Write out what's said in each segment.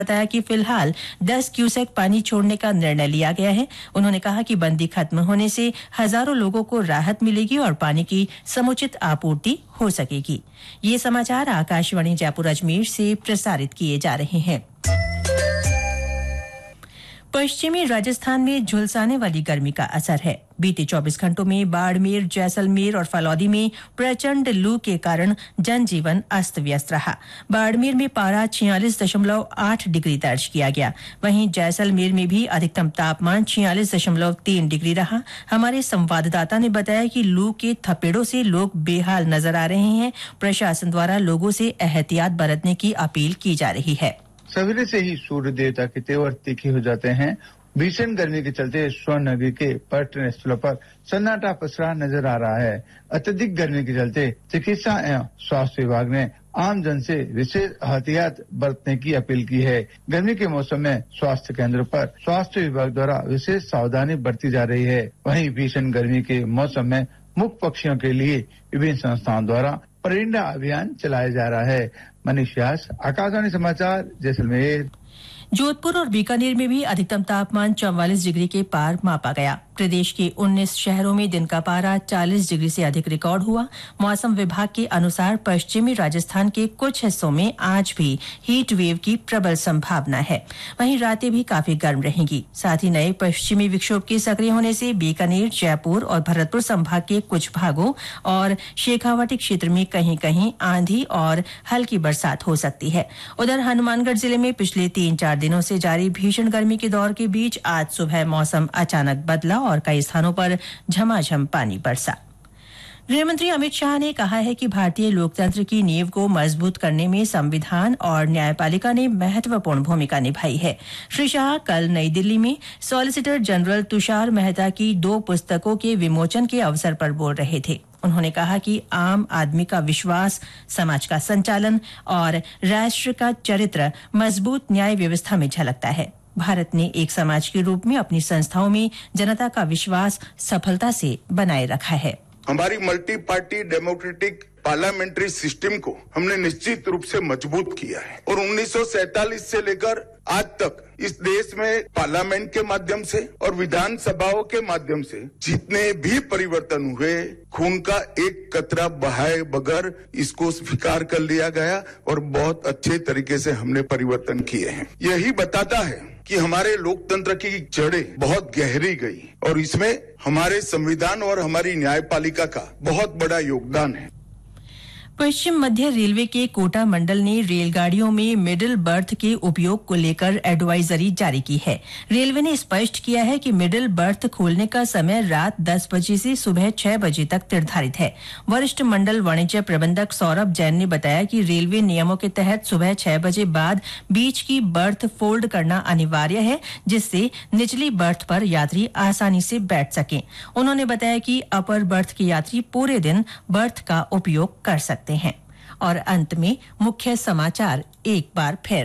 बताया कि फिलहाल 10 क्यूसेक पानी छोड़ने का निर्णय लिया गया है। उन्होंने कहा कि बंदी खत्म होने से हजारों लोगों को राहत मिलेगी और पानी की समुचित आपूर्ति हो सकेगी। ये समाचार आकाशवाणी जयपुर अजमेर से प्रसारित किए जा रहे हैं। पश्चिमी राजस्थान में झुलसाने वाली गर्मी का असर है। बीते 24 घंटों में बाड़मेर, जैसलमेर और फलौदी में प्रचंड लू के कारण जनजीवन अस्त व्यस्त रहा। बाड़मेर में पारा 46.8 डिग्री दर्ज किया गया। वहीं जैसलमेर में भी अधिकतम तापमान 46.3 डिग्री रहा। हमारे संवाददाता ने बताया कि लू के थपेड़ों से लोग बेहाल नजर आ रहे हैं। प्रशासन द्वारा लोगों से एहतियात बरतने की अपील की जा रही है। सवेरे से ही सूर्य देवता के तेवर तीखे हो जाते हैं। भीषण गर्मी के चलते स्वर्ण नगरी के पर्यटन स्थलों पर सन्नाटा पसरा नजर आ रहा है। अत्यधिक गर्मी के चलते चिकित्सा एवं स्वास्थ्य विभाग ने आम जन से विशेष एहतियात बरतने की अपील की है। गर्मी के मौसम में स्वास्थ्य केंद्रों पर स्वास्थ्य विभाग द्वारा विशेष सावधानी बरती जा रही है। वहीं भीषण गर्मी के मौसम में मुख्य पक्षियों के लिए विभिन्न संस्थाओं द्वारा परिंदा अभियान चलाया जा रहा है। मनीष व्यास, आकाशवाणी समाचार, जैसलमेर। जोधपुर और बीकानेर में भी अधिकतम तापमान 44 डिग्री के पार मापा गया। प्रदेश के 19 शहरों में दिन का पारा 40 डिग्री से अधिक रिकॉर्ड हुआ। मौसम विभाग के अनुसार पश्चिमी राजस्थान के कुछ हिस्सों में आज भी हीट वेव की प्रबल संभावना है। वहीं रातें भी काफी गर्म रहेंगी। साथ ही नए पश्चिमी विक्षोभ के सक्रिय होने से बीकानेर, जयपुर और भरतपुर संभाग के कुछ भागों और शेखावाटी क्षेत्र में कहीं कहीं आंधी और हल्की बरसात हो सकती है। उधर हनुमानगढ़ जिले में पिछले 3-4 दिनों से जारी भीषण गर्मी के दौर के बीच आज सुबह मौसम अचानक बदला और कई स्थानों पर झमाझम पानी बरसा। गृहमंत्री अमित शाह ने कहा है कि भारतीय लोकतंत्र की नींव को मजबूत करने में संविधान और न्यायपालिका ने महत्वपूर्ण भूमिका निभाई है। श्री शाह कल नई दिल्ली में सॉलिसिटर जनरल तुषार मेहता की 2 पुस्तकों के विमोचन के अवसर पर बोल रहे थे। उन्होंने कहा कि आम आदमी का विश्वास, समाज का संचालन और राष्ट्र का चरित्र मजबूत न्याय व्यवस्था में झलकता है। भारत ने एक समाज के रूप में अपनी संस्थाओं में जनता का विश्वास सफलता से बनाए रखा है। हमारी multi party democratic parliamentary system को हमने निश्चित रूप से मजबूत किया है और 1947 से लेकर आज तक इस देश में पार्लियामेंट के माध्यम से और विधानसभाओं के माध्यम से जितने भी परिवर्तन हुए, खून का एक कतरा बहाए बगैर इसको स्वीकार कर लिया गया और बहुत अच्छे तरीके से हमने परिवर्तन किए हैं। यही बताता है कि हमारे लोकतंत्र की जड़ें बहुत गहरी गई और इसमें हमारे संविधान और हमारी न्यायपालिका का बहुत बड़ा योगदान है। पश्चिम मध्य रेलवे के कोटा मंडल ने रेलगाड़ियों में मिडिल बर्थ के उपयोग को लेकर एडवाइजरी जारी की है। रेलवे ने स्पष्ट किया है कि मिडिल बर्थ खोलने का समय रात 10 बजे से सुबह 6 बजे तक निर्धारित है। वरिष्ठ मंडल वाणिज्य प्रबंधक सौरभ जैन ने बताया कि रेलवे नियमों के तहत सुबह 6 बजे बाद बीच की बर्थ फोल्ड करना अनिवार्य है, जिससे निचली बर्थ पर यात्री आसानी से बैठ सकें। उन्होंने बताया कि अपर बर्थ के यात्री पूरे दिन बर्थ का उपयोग कर सकते हैं। और अंत में मुख्य समाचार एक बार फिर।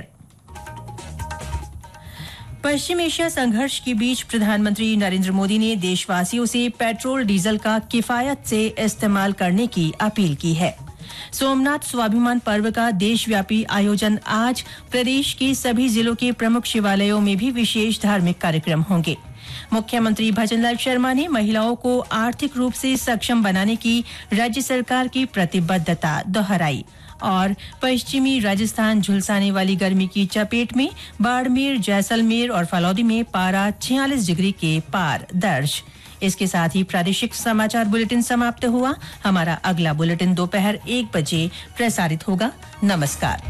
पश्चिम एशिया संघर्ष के बीच प्रधानमंत्री नरेंद्र मोदी ने देशवासियों से पेट्रोल डीजल का किफायत से इस्तेमाल करने की अपील की है। सोमनाथ स्वाभिमान पर्व का देशव्यापी आयोजन आज प्रदेश के सभी जिलों के प्रमुख शिवालयों में भी विशेष धार्मिक कार्यक्रम होंगे। मुख्यमंत्री भजनलाल शर्मा ने महिलाओं को आर्थिक रूप से सक्षम बनाने की राज्य सरकार की प्रतिबद्धता दोहराई। और पश्चिमी राजस्थान झुलसाने वाली गर्मी की चपेट में बाड़मेर, जैसलमेर और फलौदी में पारा 46 डिग्री के पार दर्ज। इसके साथ ही प्रादेशिक समाचार बुलेटिन समाप्त हुआ। हमारा अगला बुलेटिन दोपहर 1 बजे प्रसारित होगा। नमस्कार।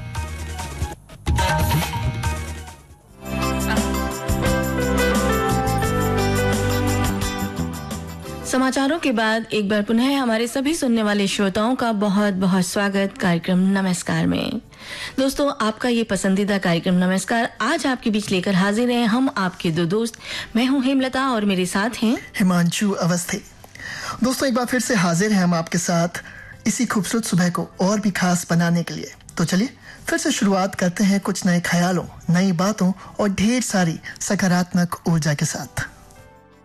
समाचारों के बाद एक बार पुनः हमारे सभी सुनने वाले श्रोताओं का बहुत बहुत स्वागत कार्यक्रम नमस्कार में। दोस्तों, आपका ये पसंदीदा कार्यक्रम नमस्कार आज आपके बीच लेकर हाजिर हैं हम आपके 2 दोस्त। मैं हूँ हेमलता और मेरे साथ हैं हिमांशु अवस्थी। दोस्तों, एक बार फिर से हाजिर हैं हम आपके साथ इसी खूबसूरत सुबह को और भी खास बनाने के लिए। तो चलिए फिर से शुरुआत करते हैं कुछ नए ख्यालों, नई बातों और ढेर सारी सकारात्मक ऊर्जा के साथ।